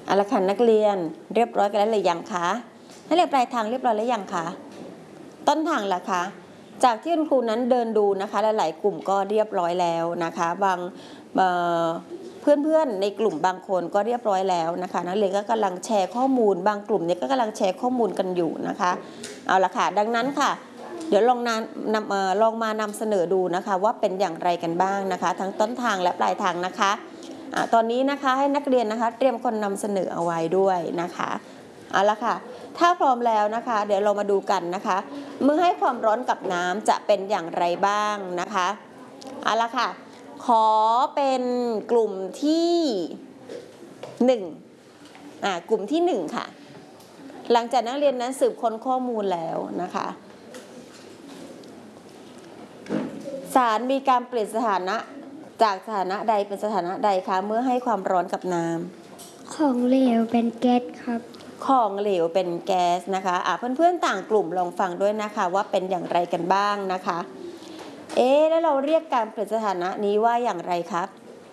เอาละค่ะนักเรียนเรียบร้อยกันแล้วหรือยังคะนักเรียนปลายทางเรียบร้อยแล้วยังคะต้นทางล่ะคะจากที่คุณครูนั้นเดินดูนะคะหลายๆกลุ่มก็เรียบร้อยแล้วนะคะบางเพื่อนๆในกลุ่มบางคนก็เรียบร้อยแล้วนะคะนักเรียนก็กำลังแชร์ข้อมูลบางกลุ่มนี้ก็กำลังแชร์ข้อมูลกันอยู่นะคะเอาละค่ะดังนั้นค่ะเดี๋ยวลองมานำเสนอดูนะคะว่าเป็นอย่างไรกันบ้างนะคะทั้งต้นทางและปลายทางนะคะตอนนี้นะคะให้นักเรียนนะคะเตรียมคนนำเสนอเอาไว้ด้วยนะคะเอาละค่ะถ้าพร้อมแล้วนะคะเดี๋ยวเรามาดูกันนะคะเมื่อให้ความร้อนกับน้ำจะเป็นอย่างไรบ้างนะคะเอาละค่ะขอเป็นกลุ่มที่1กลุ่มที่1ค่ะหลังจากนักเรียนนั้นสืบค้นข้อมูลแล้วนะคะสารมีการเปลี่ยนสถานะจากสถานะใดเป็นสถานะใดคะเมื่อให้ความร้อนกับน้ำของเหลวเป็นแก๊สครับของเหลวเป็นแก๊สนะคะเพื่อนๆต่างกลุ่มลองฟังด้วยนะคะว่าเป็นอย่างไรกันบ้างนะคะแล้วเราเรียกการเปลี่ยนสถานะนี้ว่าอย่างไรครับ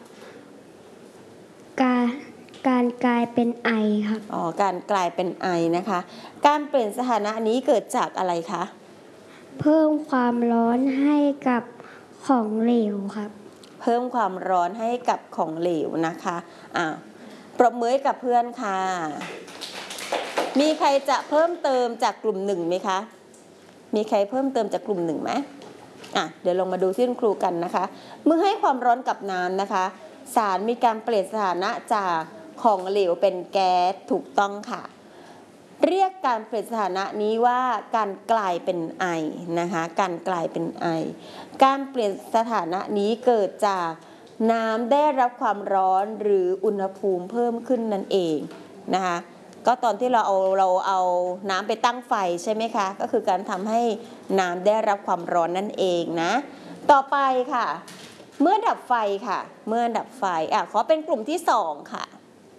การกลายเป็นไอครับการกลายเป็นไอนะคะการเปลี่ยนสถานะนี้เกิดจากอะไรคะเพิ่มความร้อนให้กับของเหลวครับเพิ่มความร้อนให้กับของเหลวนะคะปรบมือกับเพื่อนค่ะมีใครจะเพิ่มเติมจากกลุ่ม1ไหมคะมีใครเพิ่มเติมจากกลุ่ม1ไหมเดี๋ยวลงมาดูที่คุณครูกันนะคะเมื่อให้ความร้อนกับน้ำนะคะสารมีการเปลี่ยนสถานะจากของเหลวเป็นแก๊สถูกต้องค่ะเรียกการเปลี่ยนสถานะนี้ว่าการกลายเป็นไอนะคะการกลายเป็นไอการเปลี่ยนสถานะนี้เกิดจากน้ำได้รับความร้อนหรืออุณหภูมิเพิ่มขึ้นนั่นเองนะคะก็ตอนที่เราเอาน้ำไปตั้งไฟใช่ไหมคะก็คือการทำให้น้ำได้รับความร้อนนั่นเองนะต่อไปค่ะเมื่อดับไฟค่ะเมื่อดับไฟขอเป็นกลุ่มที่2ค่ะ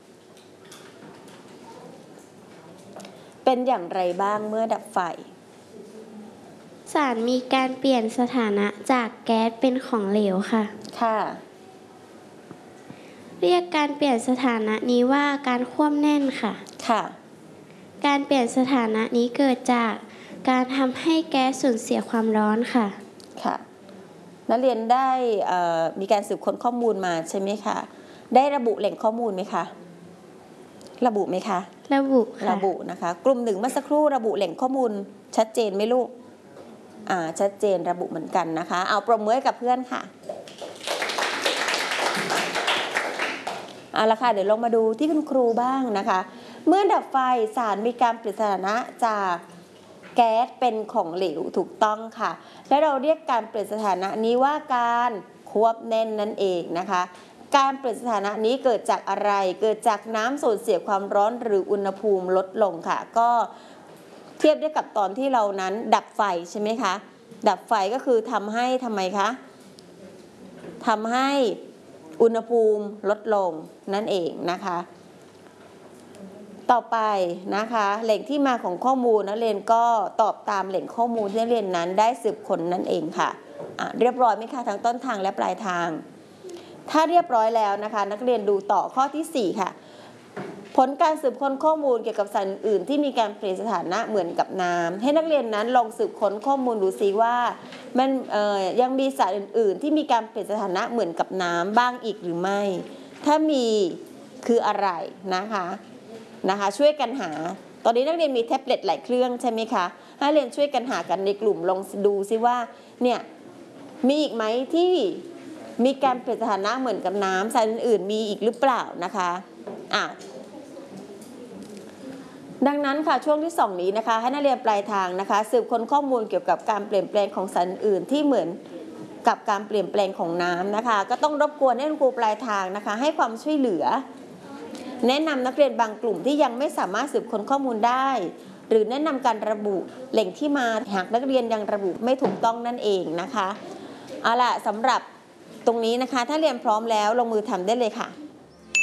เป็นอย่างไรบ้างเมื่อดับไฟสารมีการเปลี่ยนสถานะจากแก๊สเป็นของเหลวค่ะค่ะเรียกการเปลี่ยนสถานะนี้ว่าการควบแน่นค่ะค่ะการเปลี่ยนสถานะนี้เกิดจากการทำให้แก๊สสูญเสียความร้อนค่ะค่ะนักเรียนได้มีการสืบค้นข้อมูลมาใช่ไหมคะได้ระบุแหล่งข้อมูลไหมคะระบุไหมคะระบุนะคะกลุ่ม1เมื่อสักครู่ระบุแหล่งข้อมูลชัดเจนไหมลูกชัดเจนระบุเหมือนกันนะคะเอาปรบมือให้กับเพื่อนค่ะเอาละค่ะเดี๋ยวลงมาดูที่คุณครูบ้างนะคะเมื่อดับไฟสารมีการเปลี่ยนสถานะจากแก๊สเป็นของเหลวถูกต้องค่ะและเราเรียกการเปลี่ยนสถานะนี้ว่าการควบแน่นนั่นเองนะคะการเปลี่ยนสถานะนี้เกิดจากอะไรเกิดจากน้ำสูญเสียความร้อนหรืออุณหภูมิลดลงค่ะก็เทียบได้กับตอนที่เรานั้นดับไฟใช่ไหมคะดับไฟก็คือทำไมคะทำให้อุณหภูมิลดลงนั่นเองนะคะต่อไปนะคะแหล่งที่มาของข้อมูลนักเรียนก็ตอบตามแหล่งข้อมูลที่นักเรียนนั้นได้สืบค้นนั่นเองค่ะเรียบร้อยไหมคะทั้งต้นทางและปลายทางถ้าเรียบร้อยแล้วนะคะนักเรียนดูต่อข้อที่4ค่ะผลการสืบค้นข้อมูลเกี่ยวกับสารอื่นที่มีการเปลี่ยนสถานะเหมือนกับน้ำให้นักเรียนนั้นลองสืบค้นข้อมูลดูซิว่ามันยังมีสารอื่นๆที่มีการเปลี่ยนสถานะเหมือนกับน้ำบ้างอีกหรือไม่ถ้ามีคืออะไรนะคะช่วยกันหาตอนนี้นักเรียนมีแท็บเล็ตหลายเครื่องใช่ไหมคะให้เรียนช่วยกันหากันในกลุ่มลองดูซิว่าเนี่ยมีอีกไหมที่มีการเปลี่ยนสถานะเหมือนกับน้ำสารอื่นๆมีอีกหรือเปล่านะคะดังนั้นค่ะช่วงที่2นี้นะคะให้นักเรียนปลายทางนะคะสืบค้นข้อมูลเกี่ยวกับการเปลี่ยนแปลงของสารอื่นที่เหมือนกับการเปลี่ยนแปลงของน้ำนะคะก็ต้องรบกวนให้คุณครูปลายทางนะคะให้ความช่วยเหลือแนะนำนักเรียนบางกลุ่มที่ยังไม่สามารถสืบค้นข้อมูลได้หรือแนะนำการระบุแหล่งที่มาหากนักเรียนยังระบุไม่ถูกต้องนั่นเองนะคะเอาล่ะสำหรับตรงนี้นะคะถ้าเรียนพร้อมแล้วลงมือทำได้เลยค่ะ